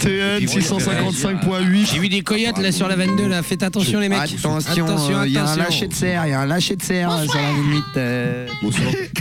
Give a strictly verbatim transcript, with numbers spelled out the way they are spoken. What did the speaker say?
T N six cent cinquante-cinq point huit. J'ai vu des coyotes là sur la vingt-deux là. Faites attention les mecs. Attention, Attention, il y a un attention. lâcher de serre, il y a un lâcher de serre sur la limite. euh. Bonsoir.